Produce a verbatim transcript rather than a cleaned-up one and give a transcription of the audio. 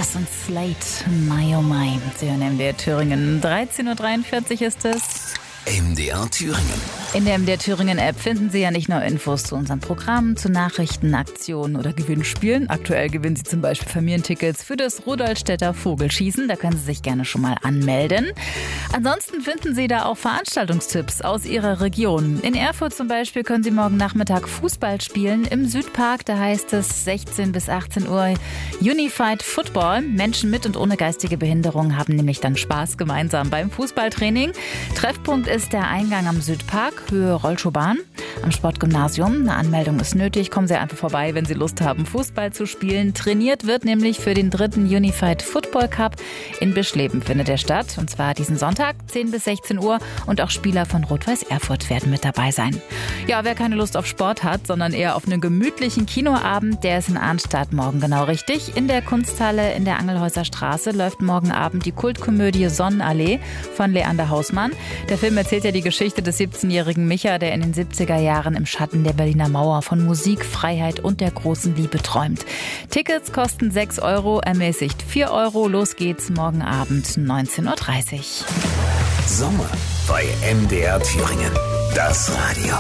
Cass und Slate, My oh My. Sie hören M D R Thüringen. dreizehn Uhr dreiundvierzig ist es. M D R Thüringen. In der M D R Thüringen App finden Sie ja nicht nur Infos zu unserem Programm, zu Nachrichten, Aktionen oder Gewinnspielen. Aktuell gewinnen Sie zum Beispiel Familientickets für das Rudolstädter Vogelschießen. Da können Sie sich gerne schon mal anmelden. Ansonsten finden Sie da auch Veranstaltungstipps aus Ihrer Region. In Erfurt zum Beispiel können Sie morgen Nachmittag Fußball spielen. Im Südpark, da heißt es sechzehn bis achtzehn Uhr Unified Football. Menschen mit und ohne geistige Behinderung haben nämlich dann Spaß gemeinsam beim Fußballtraining. Treffpunkt ist der Eingang am Südpark, Höhe Rollschuhbahn, am Sportgymnasium. Eine Anmeldung ist nötig. Kommen Sie einfach vorbei, wenn Sie Lust haben, Fußball zu spielen. Trainiert wird nämlich für den dritten Unified Football Cup. In Bischleben findet er statt. Und zwar diesen Sonntag, zehn bis sechzehn Uhr. Und auch Spieler von Rot-Weiß Erfurt werden mit dabei sein. Ja, wer keine Lust auf Sport hat, sondern eher auf einen gemütlichen Kinoabend, der ist in Arnstadt morgen genau richtig. In der Kunsthalle in der Angelhäuser Straße läuft morgen Abend die Kultkomödie Sonnenallee von Leander Hausmann. Der Film erzählt ja die Geschichte des siebzehnjährigen Micha, der in den siebziger Jahren im Schatten der Berliner Mauer von Musik, Freiheit und der großen Liebe träumt. Tickets kosten sechs Euro, ermäßigt vier Euro. Los geht's morgen Abend neunzehn Uhr dreißig. Sommer bei M D R Thüringen. Das Radio.